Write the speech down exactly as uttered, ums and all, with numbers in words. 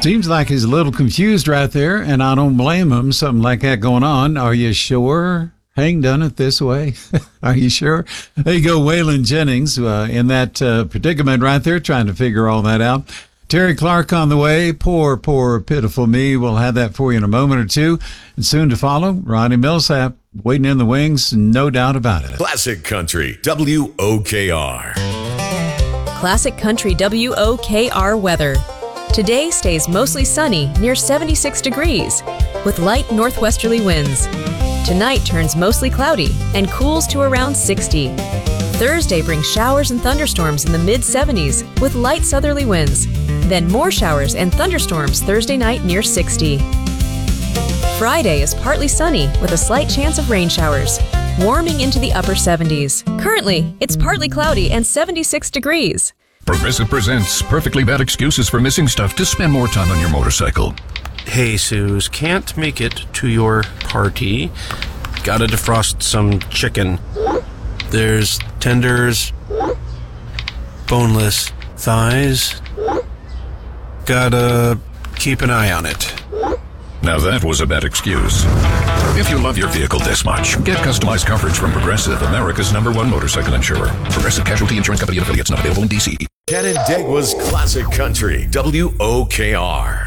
Seems like he's a little confused right there, and I don't blame him. Something like that going on. Are you sure Hank done it this way? Are you sure? There you go, Waylon Jennings uh, in that uh, predicament right there, trying to figure all that out. Terry Clark on the way. Poor, poor, pitiful me. We'll have that for you in a moment or two. And soon to follow, Ronnie Millsap waiting in the wings, no doubt about it. Classic Country, W O K R. Classic Country W O K R weather. Today stays mostly sunny, near seventy-six degrees, with light northwesterly winds. Tonight turns mostly cloudy and cools to around sixty. Thursday brings showers and thunderstorms in the mid seventies with light southerly winds. Then more showers and thunderstorms Thursday night near sixty. Friday is partly sunny with a slight chance of rain showers, warming into the upper seventies. Currently, it's partly cloudy and seventy-six degrees. Progressive presents Perfectly Bad Excuses for Missing Stuff to Spend More Time on Your Motorcycle. Hey, Suze, can't make it to your party. Gotta defrost some chicken. There's tenders, boneless thighs. Gotta keep an eye on it. Now that was a bad excuse. If you love your vehicle this much, get customized coverage from Progressive, America's number one motorcycle insurer. Progressive Casualty Insurance Company and affiliates, not available in D C. Canandaigua's Classic Country, W O K R.